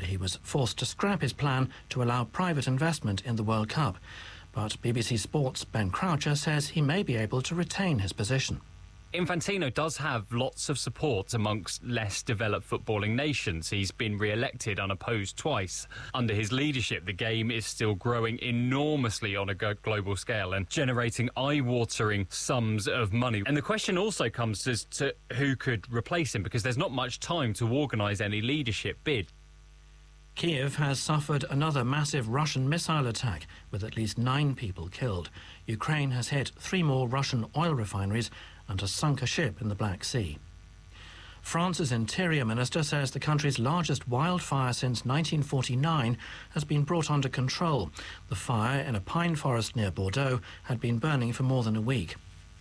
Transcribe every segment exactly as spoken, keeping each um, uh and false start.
he was forced to scrap his plan to allow private investment in the World Cup. But B B C Sport's Ben Croucher says he may be able to retain his position. Infantino does have lots of support amongst less developed footballing nations. He's been re-elected unopposed twice. Under his leadership, the game is still growing enormously on a global scale and generating eye-watering sums of money. And the question also comes as to who could replace him, because there's not much time to organise any leadership bid. Kiev has suffered another massive Russian missile attack, with at least nine people killed. Ukraine has hit three more Russian oil refineries and has sunk a ship in the Black Sea. France's Interior Minister says the country's largest wildfire since nineteen forty-nine has been brought under control. The fire in a pine forest near Bordeaux had been burning for more than a week.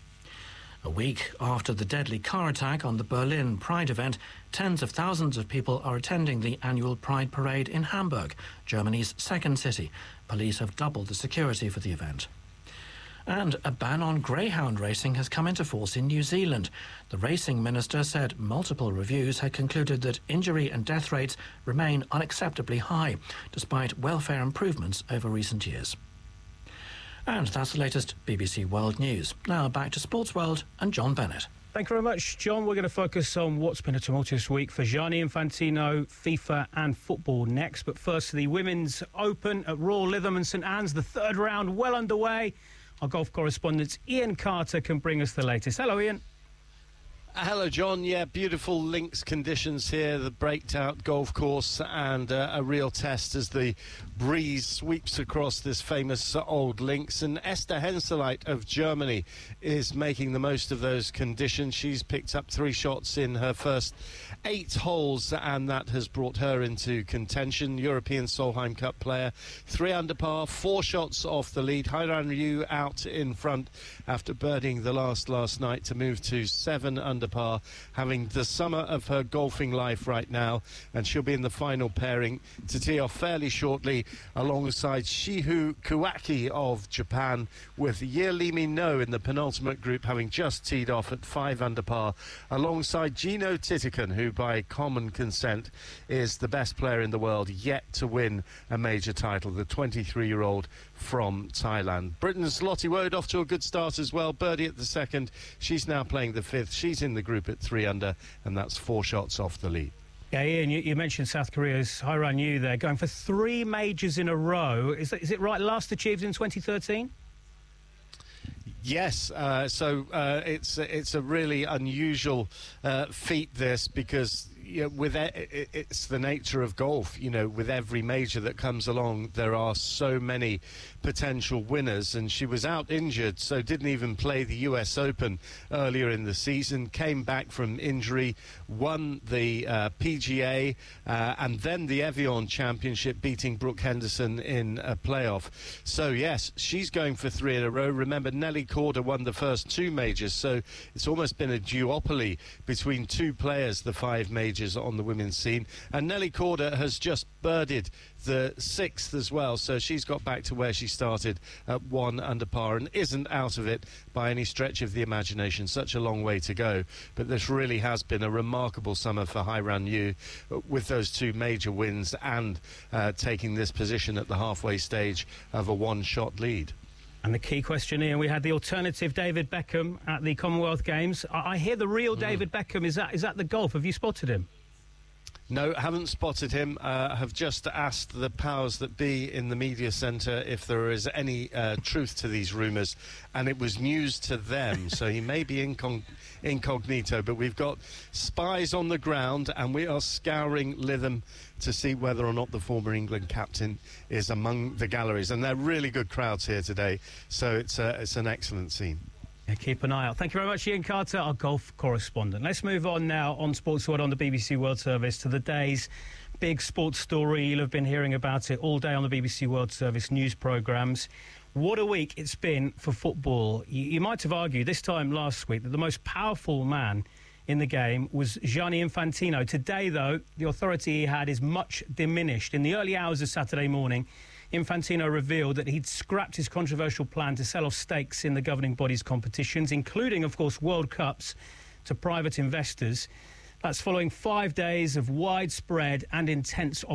A week after the deadly car attack on the Berlin Pride event, tens of thousands of people are attending the annual Pride parade in Hamburg, Germany's second city. Police have doubled the security for the event. And a ban on greyhound racing has come into force in New Zealand. The racing minister said multiple reviews had concluded that injury and death rates remain unacceptably high, despite welfare improvements over recent years. And that's the latest B B C World News. Now back to Sports World and John Bennett. Thank you very much, John. We're going to focus on what's been a tumultuous week for Gianni Infantino, FIFA and football next. But first, the Women's Open at Royal Lytham and St Anne's, the third round well underway. Our golf correspondent Ian Carter can bring us the latest. Hello, Ian. Hello, John. Yeah, beautiful links conditions here, the breaked out golf course, and uh, a real test as the breeze sweeps across this famous uh, old links. And Esther Henseleit of Germany is making the most of those conditions. She's picked up three shots in her first eight holes, and that has brought her into contention. European Solheim Cup player, three under par, four shots off the lead. Hairan Ryu out in front after birdieing the last last night to move to seven under par, having the summer of her golfing life right now, and she'll be in the final pairing to tee off fairly shortly alongside Shihu Kuwaki of Japan, with Yearlimi No in the penultimate group having just teed off at five under par alongside Gino Titikan, who by common consent is the best player in the world yet to win a major title, the twenty-three-year-old from Thailand. Britain's Lottie Wood off to a good start as well, birdie at the second. She's now playing the fifth. She's in the group at three under, and that's four shots off the lead. Yeah, Ian, you, you mentioned South Korea's Hairan Ryu there, going for three majors in a row. Is, that, is it right, last achieved in twenty thirteen? Yes, uh, so uh, it's it's a really unusual uh, feat, this, because you know, with it, it's the nature of golf. You know, with every major that comes along, there are so many potential winners, and she was out injured, so didn't even play the U S Open earlier in the season, came back from injury, won the uh, P G A uh, and then the Evian Championship, beating Brooke Henderson in a playoff. So yes, she's going for three in a row. Remember, Nelly Korda won the first two majors, so it's almost been a duopoly between two players, the five majors on the women's scene, and Nelly Korda has just birdied the sixth as well, so she's got back to where she started at one under par and isn't out of it by any stretch of the imagination. Such a long way to go, but this really has been a remarkable summer for Hairan Ryu, with those two major wins and uh, taking this position at the halfway stage of a one-shot lead. And the key question, Ian, we had the alternative David Beckham at the Commonwealth Games. I, I hear the real mm. David Beckham is that is that the golf. Have you spotted him? No, haven't spotted him. Uh, have just asked the powers that be in the media centre if there is any uh, truth to these rumours, and it was news to them. So he may be incog incognito, but we've got spies on the ground, and we are scouring Lytham to see whether or not the former England captain is among the galleries. And they're really good crowds here today, so it's, uh, it's an excellent scene. Yeah, keep an eye out. Thank you very much, Ian Carter, our golf correspondent. Let's move on now on Sports World on the B B C World Service to the day's big sports story. You'll have been hearing about it all day on the B B C World Service news programmes. What a week it's been for football. You, you might have argued this time last week that the most powerful man in the game was Gianni Infantino. Today, though, the authority he had is much diminished. In the early hours of Saturday morning, Infantino revealed that he'd scrapped his controversial plan to sell off stakes in the governing body's competitions, including, of course, World Cups, to private investors. That's following five days of widespread and intense